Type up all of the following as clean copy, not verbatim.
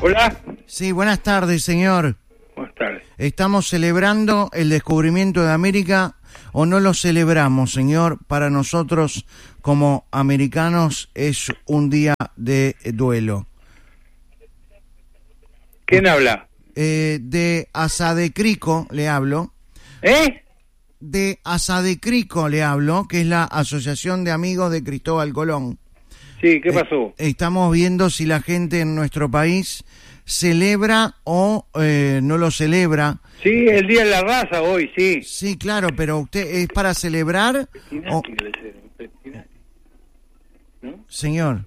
Hola. Sí, buenas tardes, señor. Buenas tardes. ¿Estamos celebrando el descubrimiento de América o no lo celebramos, señor? Para nosotros, como americanos, es un día de duelo. ¿Quién habla? De Asadecrico le hablo. De Asadecrico le hablo, que es la Asociación de Amigos de Cristóbal Colón. Sí, ¿qué pasó? Estamos viendo si la gente en nuestro país celebra o no lo celebra. Sí, el Día de la Raza hoy, sí. Sí, claro, pero usted es para celebrar o... ¿No? Señor,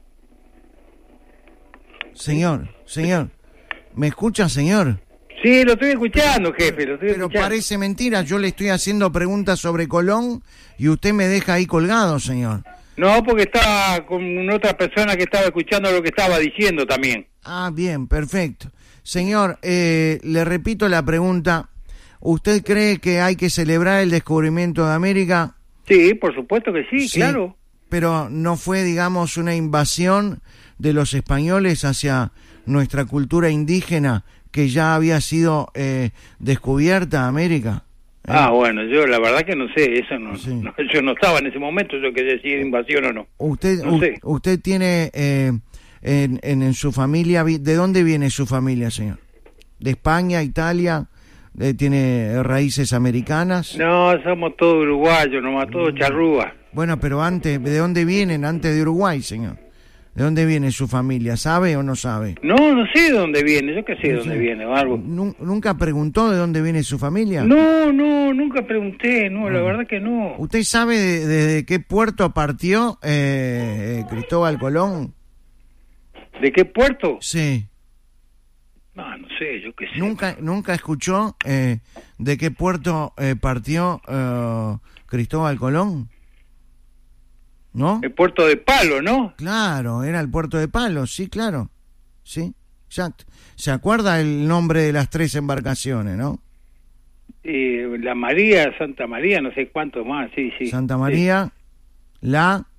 ¿me escucha, señor? Sí, lo estoy escuchando, jefe, lo estoy escuchando. Pero parece mentira, yo le estoy haciendo preguntas sobre Colón y usted me deja ahí colgado, señor. No, porque estaba con otra persona que estaba escuchando lo que estaba diciendo también. Ah, bien, perfecto. Señor, le repito la pregunta. ¿Usted cree que hay que celebrar el descubrimiento de América? Sí, por supuesto que sí, claro. Pero no fue, digamos, una invasión de los españoles hacia nuestra cultura indígena que ya había sido descubierta América. Ah, bueno, yo la verdad que no sé, eso no, Sí. no, yo no estaba en ese momento, yo que decir invasión o no. Usted, No sé. usted tiene en su familia, ¿de dónde viene su familia, señor? ¿De España, Italia? ¿Tiene raíces americanas? No, somos todos uruguayos, nomás todos charrúas. Bueno, pero antes, ¿de dónde vienen? Antes de Uruguay, señor. ¿De dónde viene su familia? ¿Sabe o no sabe? No, no sé de dónde viene, yo qué sé de dónde viene o algo. ¿Nunca preguntó de dónde viene su familia? No, nunca pregunté, no, la verdad que no. ¿Usted sabe desde qué puerto partió Cristóbal Colón? ¿De qué puerto? Sí. No sé, yo qué sé. ¿Nunca escuchó de qué puerto partió Cristóbal Colón? ¿No? El puerto de Palo, ¿no? Claro, era el puerto de Palos, sí, claro. Sí, exacto. ¿Se acuerda el nombre de las 3 embarcaciones, no? La María, Santa María, no sé cuánto más, sí. Santa María, sí.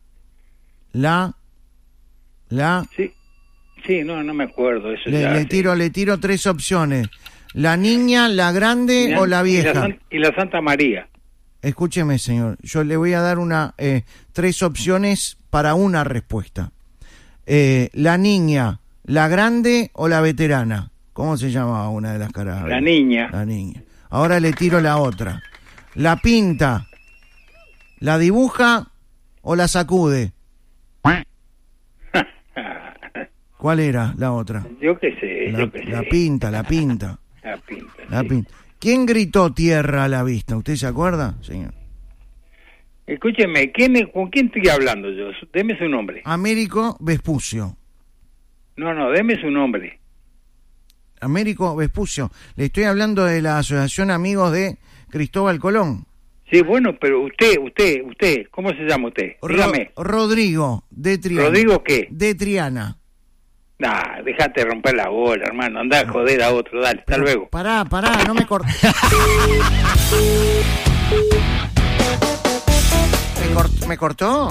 Sí, no me acuerdo eso. Le tiro 3 opciones. La niña, la grande o la vieja. Y la Santa María. Escúcheme, señor, yo le voy a dar 3 opciones para una respuesta. La niña, la grande o la veterana. ¿Cómo se llamaba una de las caras? La niña. La niña. Ahora le tiro la otra. La pinta, la dibuja o la sacude. ¿Cuál era la otra? Yo qué sé, La pinta. La pinta. ¿Quién gritó tierra a la vista? ¿Usted se acuerda, señor? Escúcheme, ¿con quién estoy hablando yo? Deme su nombre. Américo Vespucio. No, deme su nombre. Américo Vespucio. Le estoy hablando de la Asociación Amigos de Cristóbal Colón. Sí, bueno, pero usted, ¿cómo se llama usted? Dígame. Rodrigo, de Triana. ¿Rodrigo qué? De Triana. Nah, dejate romper la bola, hermano. Andá a joder a otro, dale, hasta luego. Pará, no me cortes. ¿Me cortó?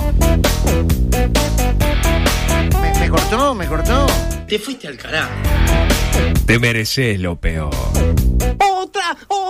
¿Me cortó? Te fuiste al carajo. Te mereces lo peor.